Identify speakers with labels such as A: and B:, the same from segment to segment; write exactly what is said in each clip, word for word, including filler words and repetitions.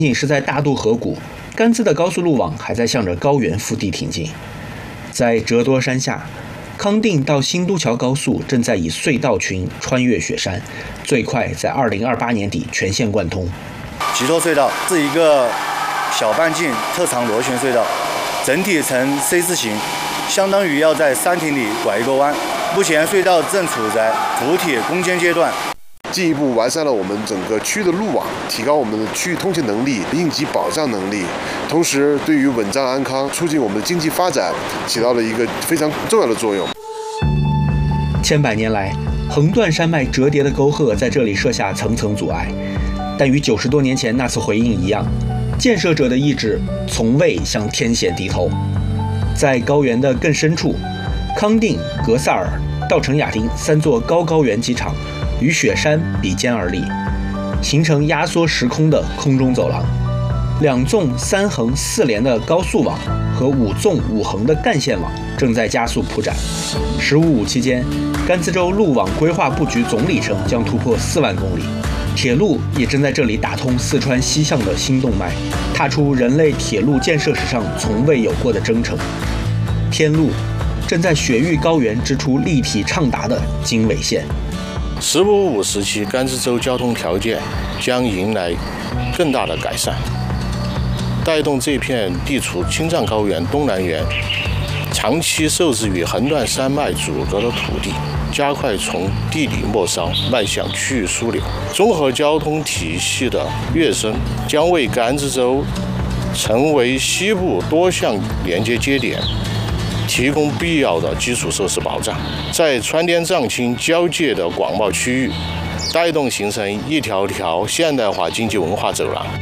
A: 仅仅是在大渡河谷，甘孜的高速路网还在向着高原腹地挺进。在折多山下，康定到新都桥高速正在以隧道群穿越雪山，最快在二零二八年底全线贯通。
B: 吉托隧道是一个小半径特长螺旋隧道，整体呈 C 字形，相当于要在山体里拐一个弯。目前隧道正处在补铁攻坚阶段。
C: 进一步完善了我们整个区域的路网，提高我们的区域通行能力、应急保障能力，同时对于稳扎安康、促进我们的经济发展起到了一个非常重要的作用。
A: 千百年来，横断山脉折叠的沟壑在这里设下层层阻碍，但与九十多年前那次回应一样，建设者的意志从未向天险低头。在高原的更深处，康定、格萨尔、稻城亚丁三座高高原机场。 与雪山比肩而立，形成压缩时空的空中走廊。两纵三横四连的高速网和五纵五横的干线网正在加速铺展。“十五五”期间，甘孜州路网规划布局总里程将突破四万公里，铁路也正在这里打通四川西向的新动脉，踏出人类铁路建设史上从未有过的征程。天路正在雪域高原织出立体畅达的经纬线。
D: “十五五”时期，甘孜州交通条件将迎来更大的改善，带动这片地处青藏高原东南缘、长期受制于横断山脉阻隔的土地，加快从地理末梢迈向区域枢纽。综合交通体系的跃升，将为甘孜州成为西部多项连接节点。 提供必要的基础设施保障，在川滇藏青交界的广袤区域，带动形成一条条现代化经济文化走廊。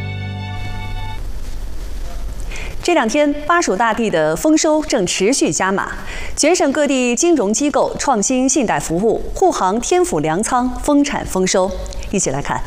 E: 这两天，巴蜀大地的丰收正持续加码，全省各地金融机构、创新信贷服务、护航天府粮仓丰产丰收。一起来看。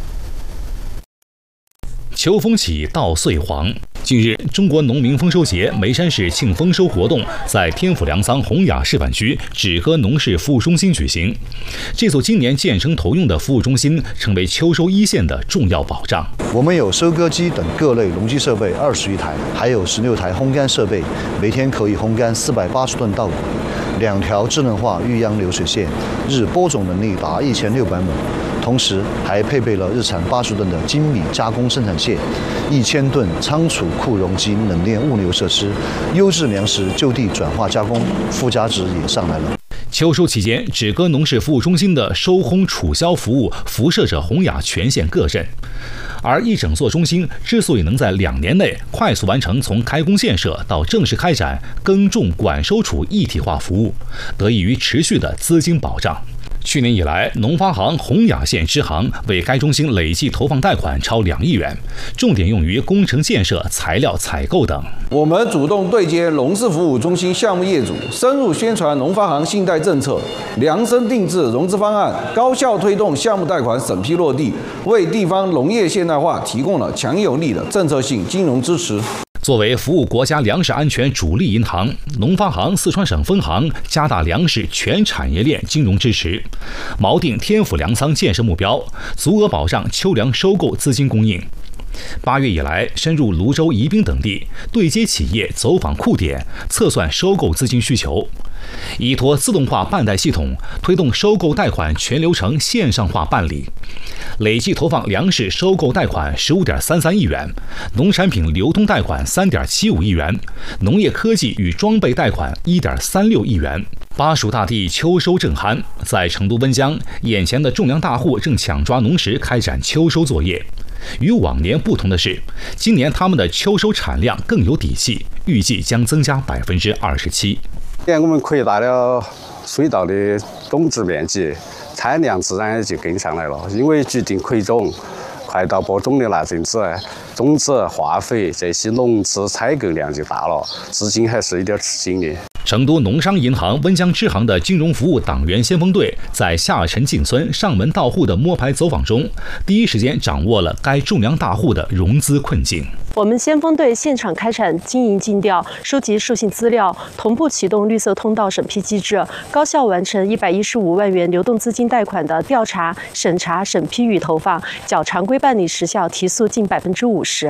F: 秋风起，稻穗黄。近日，中国农民丰收节眉山市庆丰收活动在天府粮仓洪雅示范区止戈农事服务中心举行。这所今年建成投用的服务中心，成为秋收一线的重要保障。
G: 我们有收割机等各类农机设备二十余台，还有十六台烘干设备，每天可以烘干四百八十吨稻谷。两条智能化育秧流水线，日播种能力达一千六百亩。 同时还配备了日产八十吨的精米加工生产线，一千吨仓储库容及冷链物流设施，优质粮食就地转化加工，附加值也上来了。
F: 秋收期间，止戈农事服务中心的收烘储销服务辐射着洪雅全县各镇。而一整座中心之所以能在两年内快速完成从开工建设到正式开展耕种管收储一体化服务，得益于持续的资金保障。 去年以来，农发行洪雅县支行为该中心累计投放贷款超两亿元，重点用于工程建设、材料采购等。
H: 我们主动对接农事服务中心项目业主，深入宣传农发行信贷政策，量身定制融资方案，高效推动项目贷款审批落地，为地方农业现代化提供了强有力的政策性金融支持。
F: 作为服务国家粮食安全主力银行，农发行四川省分行加大粮食全产业链金融支持，锚定天府粮仓建设目标，足额保障秋粮收购资金供应。八月以来，深入泸州、宜宾等地，对接企业，走访库点，测算收购资金需求。 依托自动化办贷系统，推动收购贷款全流程线上化办理，累计投放粮食收购贷款十五点三三亿元，农产品流通贷款三点七五亿元，农业科技与装备贷款一点三六亿元。巴蜀大地秋收正酣，在成都温江，眼前的种粮大户正抢抓农时开展秋收作业。与往年不同的是，今年他们的秋收产量更有底气，预计将增加百分之二十七。
I: 今年我们扩大了水稻的种植面积，产量自然也就跟上来了。因为决定扩种，快到播种的那阵子，种子、化肥这些农资采购量就大了，资金还是有点吃紧的。
F: 成都农商银行温江支行的金融服务党员先锋队在下沉进村上门到户的摸排走访中，第一时间掌握了该种粮大户的融资困境。
J: 我们先锋队现场开展经营尽调，收集授信资料，同步启动绿色通道审批机制，高效完成一百一十五万元流动资金贷款的调查、审查、审批与投放，较常规办理时效提速近百分之五十。